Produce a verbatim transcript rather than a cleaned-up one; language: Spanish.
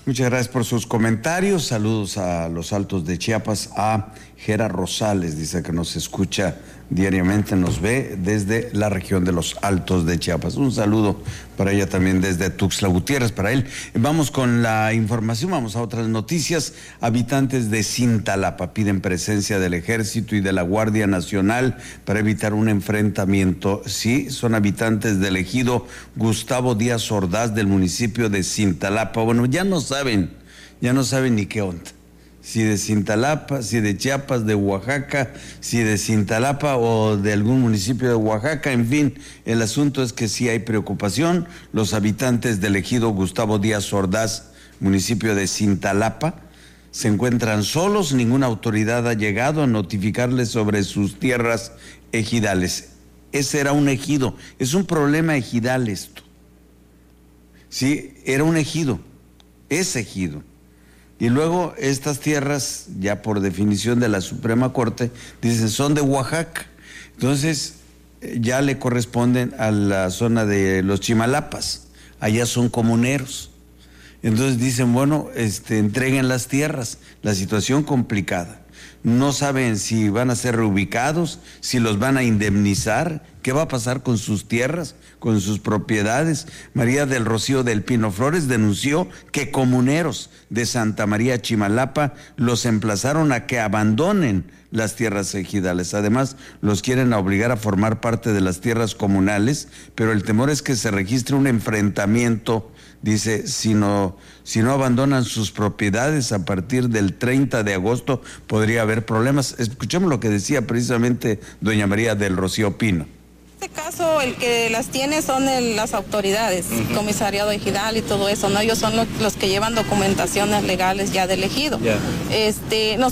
Muchas gracias por sus comentarios. Saludos a los Altos de Chiapas, a Gera Rosales, dice que nos escucha diariamente, nos ve desde la región de los Altos de Chiapas. Un saludo para ella también desde Tuxtla Gutiérrez, para él. Vamos con la información, vamos a otras noticias. Habitantes de Cintalapa piden presencia del Ejército y de la Guardia Nacional para evitar un enfrentamiento. Sí, son habitantes del ejido Gustavo Díaz Ordaz del municipio de Cintalapa. Bueno, ya no saben, ya no saben ni qué onda. Si de Cintalapa, si de Chiapas, de Oaxaca, si de Cintalapa o de algún municipio de Oaxaca, en fin, el asunto es que sí hay preocupación. Los habitantes del ejido Gustavo Díaz Ordaz, municipio de Cintalapa, se encuentran solos, ninguna autoridad ha llegado a notificarles sobre sus tierras ejidales. Ese era un ejido, es un problema ejidal esto. Sí, era un ejido, es ejido. Y luego estas tierras, ya por definición de la Suprema Corte, dicen son de Oaxaca. Entonces ya le corresponden a la zona de los Chimalapas. Allá son comuneros. Entonces dicen, bueno, este, entreguen las tierras. La situación complicada. No saben si van a ser reubicados, si los van a indemnizar, qué va a pasar con sus tierras, con sus propiedades. María del Rocío del Pino Flores denunció que comuneros de Santa María Chimalapa los emplazaron a que abandonen las tierras ejidales. Además, los quieren obligar a formar parte de las tierras comunales, pero el temor es que se registre un enfrentamiento. Dice, si no, si no abandonan sus propiedades a partir del treinta de agosto, podría haber problemas. Escuchemos lo que decía precisamente doña María del Rocío Pino. En este caso, el que las tiene son el, las autoridades, uh-huh. Comisariado ejidal y todo eso, ¿no? Ellos son los, los que llevan documentaciones legales ya del ejido. Yeah. Este, nos